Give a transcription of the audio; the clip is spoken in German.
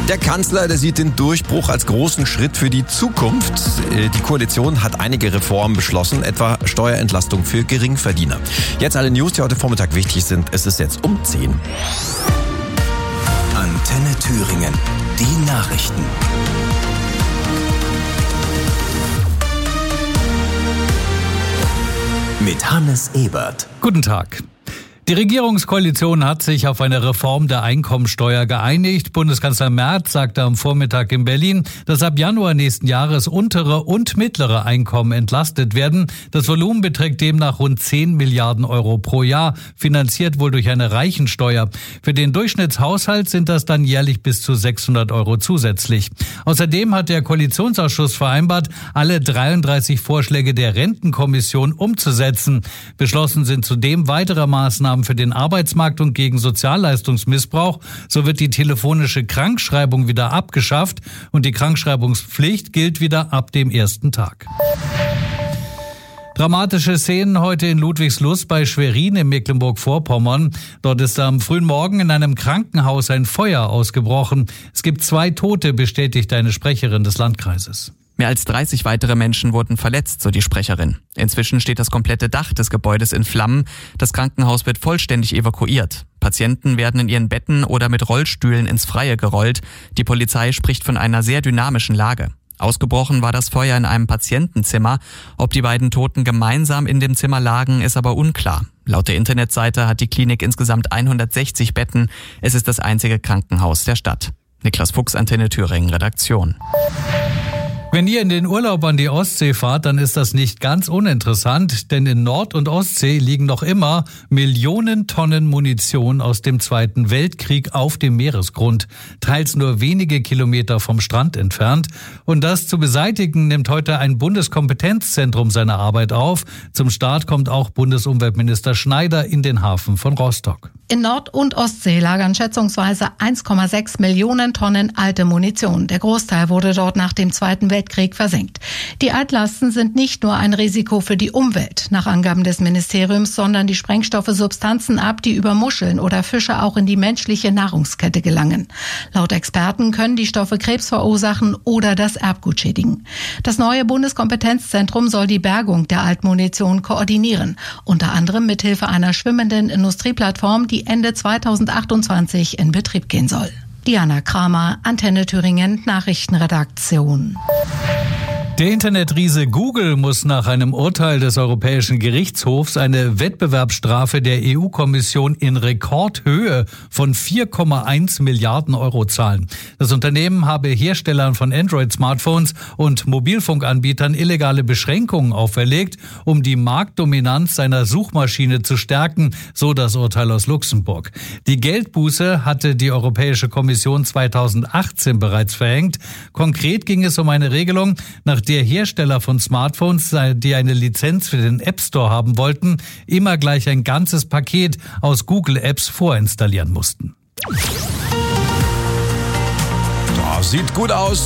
Der Kanzler, der sieht den Durchbruch als großen Schritt für die Zukunft. Die Koalition hat einige Reformen beschlossen, etwa Steuerentlastung für Geringverdiener. Jetzt alle News, die heute Vormittag wichtig sind. Es ist jetzt um 10. Antenne Thüringen. Die Nachrichten. Mit Hannes Ebert. Guten Tag. Die Regierungskoalition hat sich auf eine Reform der Einkommensteuer geeinigt. Bundeskanzler Merz sagte am Vormittag in Berlin, dass ab Januar nächsten Jahres untere und mittlere Einkommen entlastet werden. Das Volumen beträgt demnach rund 10 Milliarden Euro pro Jahr, finanziert wohl durch eine Reichensteuer. Für den Durchschnittshaushalt sind das dann jährlich bis zu 600 Euro zusätzlich. Außerdem hat der Koalitionsausschuss vereinbart, alle 33 Vorschläge der Rentenkommission umzusetzen. Beschlossen sind zudem weitere Maßnahmen für den Arbeitsmarkt und gegen Sozialleistungsmissbrauch. So wird die telefonische Krankschreibung wieder abgeschafft und die Krankschreibungspflicht gilt wieder ab dem ersten Tag. Dramatische Szenen heute in Ludwigslust bei Schwerin in Mecklenburg-Vorpommern. Dort ist am frühen Morgen in einem Krankenhaus ein Feuer ausgebrochen. Es gibt 2 Tote, bestätigt eine Sprecherin des Landkreises. Mehr als 30 weitere Menschen wurden verletzt, so die Sprecherin. Inzwischen steht das komplette Dach des Gebäudes in Flammen. Das Krankenhaus wird vollständig evakuiert. Patienten werden in ihren Betten oder mit Rollstühlen ins Freie gerollt. Die Polizei spricht von einer sehr dynamischen Lage. Ausgebrochen war das Feuer in einem Patientenzimmer. Ob die beiden Toten gemeinsam in dem Zimmer lagen, ist aber unklar. Laut der Internetseite hat die Klinik insgesamt 160 Betten. Es ist das einzige Krankenhaus der Stadt. Niklas Fuchs, Antenne Thüringen, Redaktion. Wenn ihr in den Urlaub an die Ostsee fahrt, dann ist das nicht ganz uninteressant, denn in Nord- und Ostsee liegen noch immer Millionen Tonnen Munition aus dem Zweiten Weltkrieg auf dem Meeresgrund, teils nur wenige Kilometer vom Strand entfernt. Und das zu beseitigen, nimmt heute ein Bundeskompetenzzentrum seine Arbeit auf. Zum Start kommt auch Bundesumweltminister Schneider in den Hafen von Rostock. In Nord- und Ostsee lagern schätzungsweise 1,6 Millionen Tonnen alte Munition. Der Großteil wurde dort nach dem Zweiten Weltkrieg versenkt. Die Altlasten sind nicht nur ein Risiko für die Umwelt, nach Angaben des Ministeriums, sondern die Sprengstoffe Substanzen ab, die über Muscheln oder Fische auch in die menschliche Nahrungskette gelangen. Laut Experten können die Stoffe Krebs verursachen oder das Erbgut schädigen. Das neue Bundeskompetenzzentrum soll die Bergung der Altmunition koordinieren, unter anderem mithilfe einer schwimmenden Industrieplattform, die Ende 2028 in Betrieb gehen soll. Diana Kramer, Antenne Thüringen, Nachrichtenredaktion. Der Internetriese Google muss nach einem Urteil des Europäischen Gerichtshofs eine Wettbewerbsstrafe der EU-Kommission in Rekordhöhe von 4,1 Milliarden Euro zahlen. Das Unternehmen habe Herstellern von Android-Smartphones und Mobilfunkanbietern illegale Beschränkungen auferlegt, um die Marktdominanz seiner Suchmaschine zu stärken, so das Urteil aus Luxemburg. Die Geldbuße hatte die Europäische Kommission 2018 bereits verhängt. Konkret ging es um eine Regelung, nach der Hersteller von Smartphones, die eine Lizenz für den App Store haben wollten, immer gleich ein ganzes Paket aus Google-Apps vorinstallieren mussten. Sieht gut aus.